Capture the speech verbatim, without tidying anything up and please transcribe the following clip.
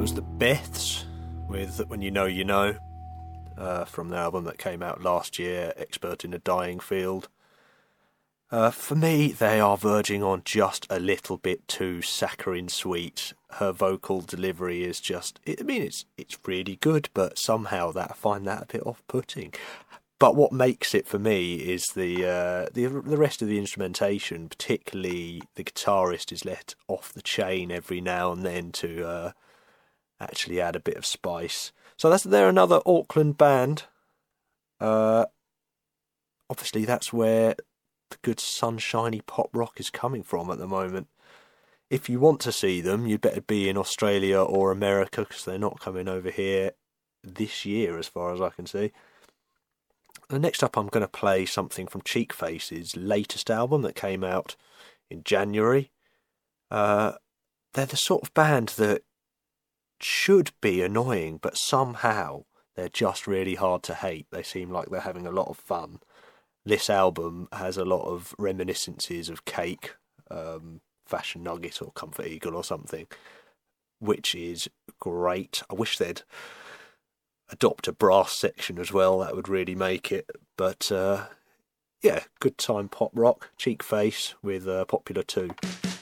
was the Beths with When You Know You Know, uh, from the album that came out last year, Expert in a Dying Field. Uh, for me, they are verging on just a little bit too saccharine sweet. Her vocal delivery is just, I mean, it's it's really good, but somehow that I find that a bit off-putting. But what makes it for me is the uh, the the rest of the instrumentation, particularly the guitarist is let off the chain every now and then to uh, actually add a bit of spice. So that's they're another Auckland band. Uh, obviously, that's where the good sunshiny pop rock is coming from at the moment. If you want to see them, you'd better be in Australia or America, because they're not coming over here this year as far as I can see. And next up I'm going to play something from Cheek Face's latest album that came out in January. Uh, they're the sort of band that should be annoying, but somehow they're just really hard to hate. They seem like they're having a lot of fun. This album has a lot of reminiscences of Cake, um, Fashion Nugget or Comfort Eagle or something, which is great. I wish they'd adopt a brass section as well. That would really make it. But uh, yeah, good time pop rock. Cheek Face with uh, Popular two.